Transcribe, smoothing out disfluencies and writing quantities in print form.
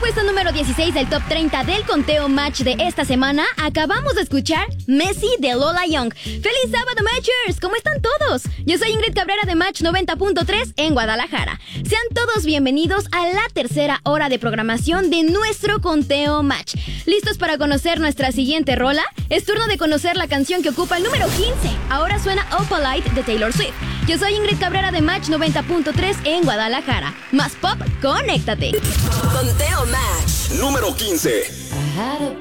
puesto número 16 del top 30 del conteo Match de esta semana, acabamos de escuchar Messi de Lola Young. ¡Feliz sábado, Matchers! ¿Cómo están todos? Yo soy Ingrid Cabrera de Match 90.3 en Guadalajara. Sean todos bienvenidos a la tercera hora de programación de nuestro conteo Match. ¿Listos para conocer nuestra siguiente rola? Es turno de conocer la canción que ocupa el número 15. Ahora suena Opalite de Taylor Swift. Yo soy Ingrid Cabrera de Match 90.3 en Guadalajara. Más pop, conéctate. Conteo Match. Número 15.